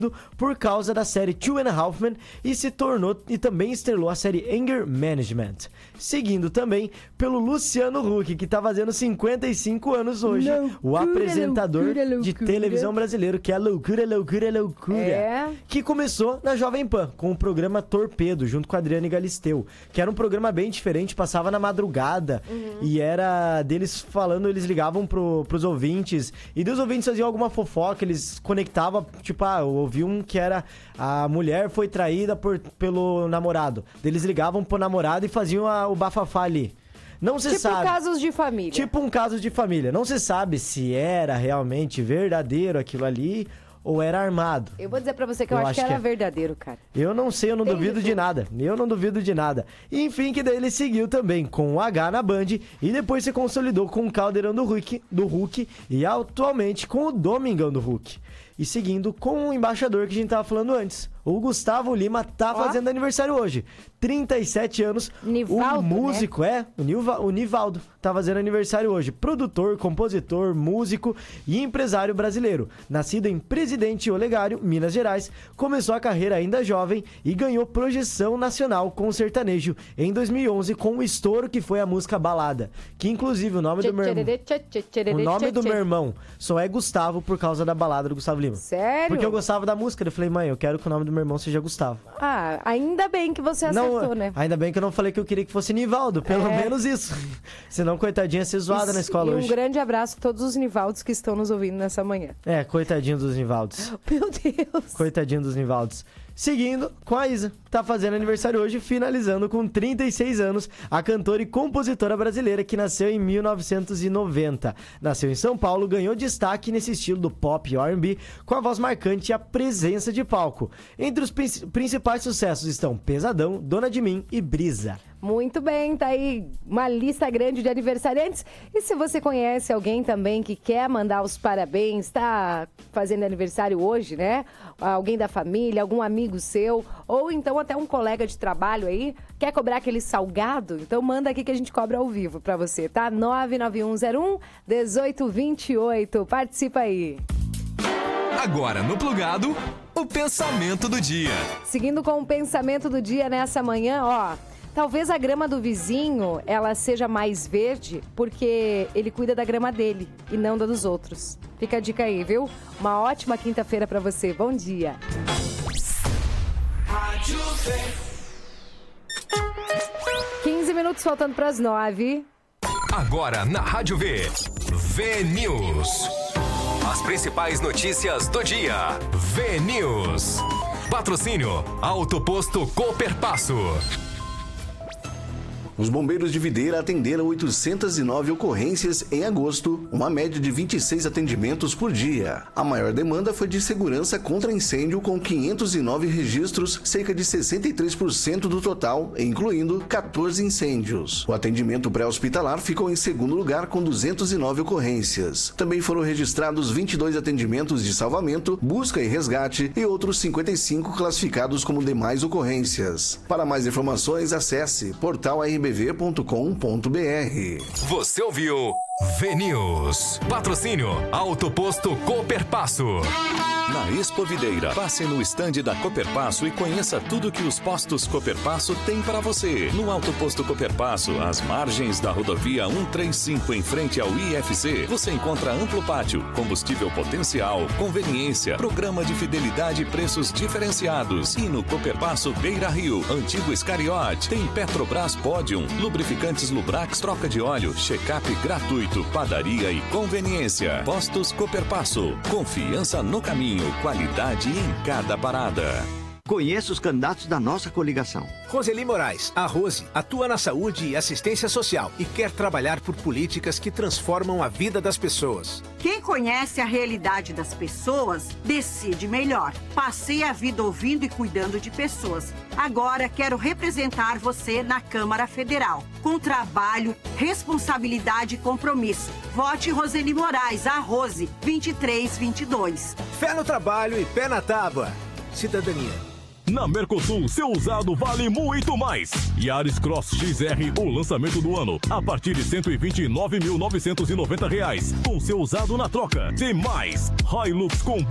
por causa da série Two and a Half Men e também estrelou a série Anger Management. Seguindo também pelo Luciano Huck, que tá fazendo 55 anos hoje. O apresentador de televisão brasileiro, que é loucura. Que começou na Jovem Pan, com o programa Torpedo, junto com a Adriane Galisteu, que era um programa bem diferente, passava na madrugada, e era deles falando, eles ligavam pros ouvintes, e dos ouvintes faziam alguma fofoca, eles conectavam, tipo, eu ouvi um que era a mulher foi traída pelo namorado. Eles ligavam pro namorado e faziam o bafafá ali. Não se sabe. Tipo casos de família. Tipo um caso de família. Não se sabe se era realmente verdadeiro aquilo ali ou era armado. Eu vou dizer pra você que eu acho que era verdadeiro, cara. Eu não sei, eu não duvido de nada. E enfim, que daí ele seguiu também com o H na Band e depois se consolidou com o Caldeirão do Huck e atualmente com o Domingão do Huck. E seguindo com o embaixador que a gente tava falando antes. O Gustavo Lima tá fazendo aniversário hoje. 37 anos. Nivaldo, o músico, né? O Nivaldo tá fazendo aniversário hoje. Produtor, compositor, músico e empresário brasileiro. Nascido em Presidente Olegário, Minas Gerais, começou a carreira ainda jovem e ganhou projeção nacional com o sertanejo em 2011 com o estouro que foi a música Balada. Que inclusive o nome do meu irmão só é Gustavo por causa da balada do Gustavo Lima. Sério? Porque eu gostava da música. Eu falei, mãe, eu quero que o nome do meu irmão seja Gustavo. Ah, ainda bem que você acertou, né? Ainda bem que eu não falei que eu queria que fosse Nivaldo. Pelo menos isso. Senão, coitadinha, ia ser zoada na escola hoje. Um grande abraço a todos os Nivaldos que estão nos ouvindo nessa manhã. Coitadinho dos Nivaldos. Meu Deus. Coitadinho dos Nivaldos. Seguindo com a Isa, que tá fazendo aniversário hoje, finalizando com 36 anos, a cantora e compositora brasileira que nasceu em 1990. Nasceu em São Paulo, ganhou destaque nesse estilo do pop e R&B, com a voz marcante e a presença de palco. Entre os principais sucessos estão Pesadão, Dona de Mim e Brisa. Muito bem, tá aí uma lista grande de aniversariantes. E se você conhece alguém também que quer mandar os parabéns, tá fazendo aniversário hoje, né? Alguém da família, algum amigo seu, ou então até um colega de trabalho aí, quer cobrar aquele salgado? Então manda aqui que a gente cobra ao vivo pra você, tá? 99101-1828. Participa aí. Agora no Plugado, o pensamento do dia. Seguindo com o pensamento do dia nessa manhã, talvez a grama do vizinho, ela seja mais verde porque ele cuida da grama dele e não da dos outros. Fica a dica aí, viu? Uma ótima quinta-feira pra você. Bom dia. 15 minutos faltando pras 9. Agora na Rádio V. V-News. As principais notícias do dia. V-News. Patrocínio Auto Posto Cooperpasso. Os bombeiros de Videira atenderam 809 ocorrências em agosto, uma média de 26 atendimentos por dia. A maior demanda foi de segurança contra incêndio, com 509 registros, cerca de 63% do total, incluindo 14 incêndios. O atendimento pré-hospitalar ficou em segundo lugar, com 209 ocorrências. Também foram registrados 22 atendimentos de salvamento, busca e resgate e outros 55 classificados como demais ocorrências. Para mais informações, acesse portal.rbv.com.br. Você ouviu V-News. Patrocínio Auto Posto Cooperpasso. Na Expo Videira, passe no estande da Cooperpasso e conheça tudo que os postos Cooperpasso têm para você. No Auto Posto Cooperpasso, às margens da rodovia 135 em frente ao IFC, você encontra amplo pátio, combustível potencial, conveniência, programa de fidelidade e preços diferenciados. E no Cooperpasso Beira Rio, antigo Escariote, tem Petrobras Podium, lubrificantes Lubrax, troca de óleo, check-up gratuito, padaria e conveniência. Postos Cooperpasso, confiança no caminho, qualidade em cada parada. Conheça os candidatos da nossa coligação. Roseli Moraes, a Rose, atua na saúde e assistência social e quer trabalhar por políticas que transformam a vida das pessoas. Quem conhece a realidade das pessoas, decide melhor. Passei a vida ouvindo e cuidando de pessoas. Agora quero representar você na Câmara Federal. Com trabalho, responsabilidade e compromisso. Vote Roseli Moraes, a Rose, 2322. Fé no trabalho e pé na tábua. Cidadania. Na Mercosul, seu usado vale muito mais. Yaris Cross XR, o lançamento do ano, a partir de R$ 129.990, com seu usado na troca. Tem mais. Hilux com